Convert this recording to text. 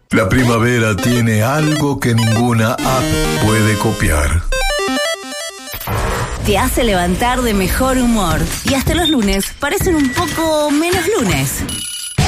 La primavera tiene algo que ninguna app puede copiar. Te hace levantar de mejor humor. Y hasta los lunes parecen un poco menos lunes.